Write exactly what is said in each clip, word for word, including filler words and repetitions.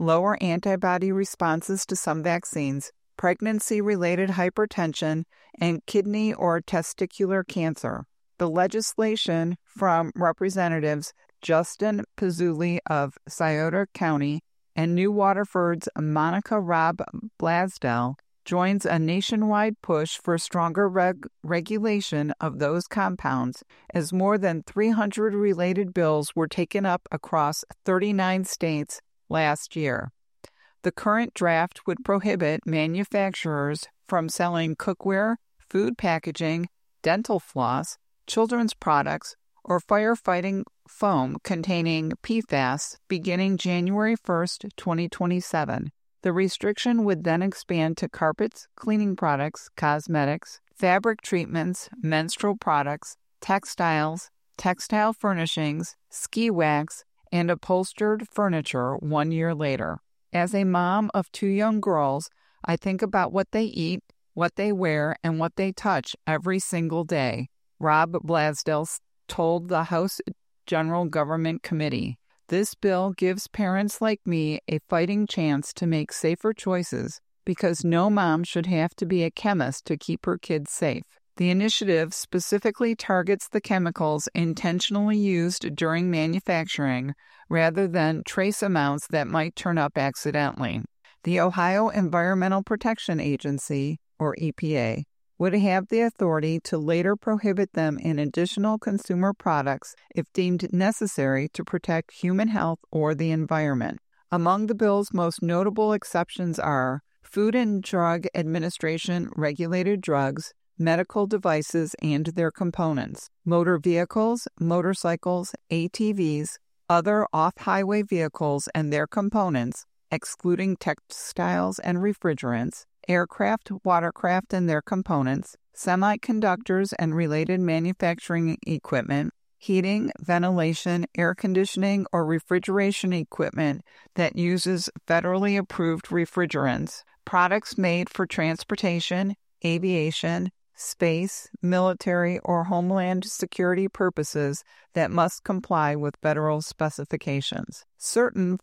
lower antibody responses to some vaccines, pregnancy-related hypertension, and kidney or testicular cancer. The legislation from Representatives Justin Pizzulli of Scioto County and New Waterford's Monica Robb Blasdell joins a nationwide push for stronger reg- regulation of those compounds, as more than three hundred related bills were taken up across thirty-nine states last year. The current draft would prohibit manufacturers from selling cookware, food packaging, dental floss, children's products, or firefighting foam containing P FAS beginning January first, twenty twenty-seven. The restriction would then expand to carpets, cleaning products, cosmetics, fabric treatments, menstrual products, textiles, textile furnishings, ski wax, and upholstered furniture one year later. As a mom of two young girls, I think about what they eat, what they wear, and what they touch every single day, Rob Blasdell told the House General Government Committee. This bill gives parents like me a fighting chance to make safer choices because no mom should have to be a chemist to keep her kids safe. The initiative specifically targets the chemicals intentionally used during manufacturing rather than trace amounts that might turn up accidentally. The Ohio Environmental Protection Agency, or E P A, would have the authority to later prohibit them in additional consumer products if deemed necessary to protect human health or the environment. Among the bill's most notable exceptions are Food and Drug Administration regulated drugs, medical devices and their components, motor vehicles, motorcycles, A T Vs, other off-highway vehicles and their components, excluding textiles and refrigerants, aircraft, watercraft and their components, semiconductors and related manufacturing equipment, heating, ventilation, air conditioning, or refrigeration equipment that uses federally approved refrigerants, products made for transportation, aviation, space, military, or homeland security purposes that must comply with federal specifications. Certain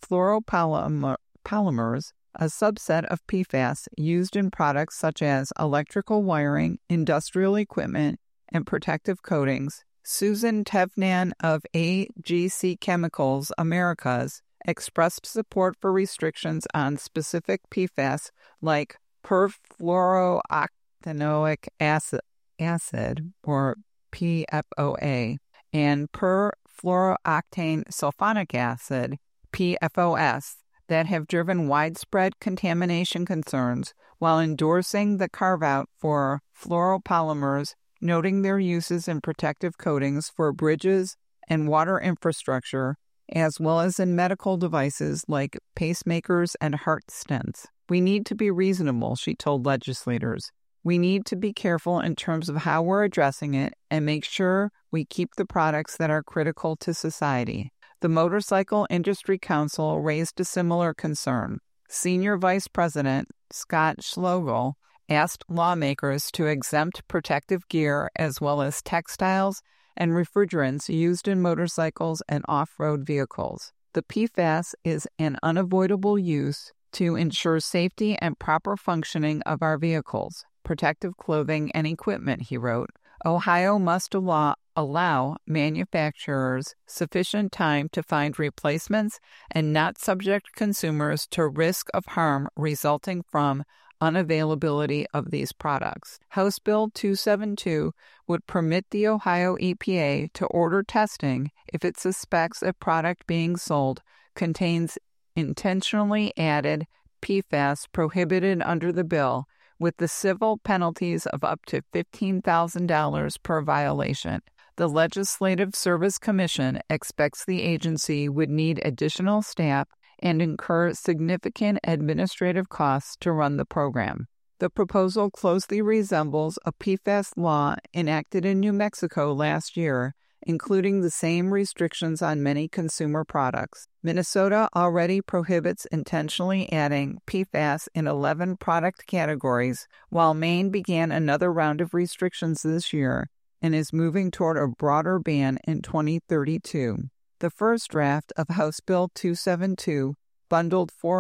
fluoropolymers, a subset of P FAS used in products such as electrical wiring, industrial equipment, and protective coatings. Susan Tevnan of A G C Chemicals Americas expressed support for restrictions on specific P FAS like perfluorooctanoic acid, acid or P F O A, and perfluorooctane sulfonic acid, P F O S, that have driven widespread contamination concerns while endorsing the carve-out for fluoropolymers, noting their uses in protective coatings for bridges and water infrastructure, as well as in medical devices like pacemakers and heart stents. We need to be reasonable, she told legislators. We need to be careful in terms of how we're addressing it and make sure we keep the products that are critical to society. The Motorcycle Industry Council raised a similar concern. Senior Vice President Scott Schlogel asked lawmakers to exempt protective gear as well as textiles and refrigerants used in motorcycles and off-road vehicles. The P FAS is an unavoidable use to ensure safety and proper functioning of our vehicles, protective clothing, and equipment, he wrote. Ohio must allow, allow manufacturers sufficient time to find replacements and not subject consumers to risk of harm resulting from unavailability of these products. House Bill two seventy-two would permit the Ohio E P A to order testing if it suspects a product being sold contains intentionally added P FAS prohibited under the bill, with the civil penalties of up to fifteen thousand dollars per violation. The Legislative Service Commission expects the agency would need additional staff and incur significant administrative costs to run the program. The proposal closely resembles a P FAS law enacted in New Mexico last year, including the same restrictions on many consumer products. Minnesota already prohibits intentionally adding P FAS in eleven product categories, while Maine began another round of restrictions this year and is moving toward a broader ban in twenty thirty-two. The first draft of House Bill two seventy-two bundled four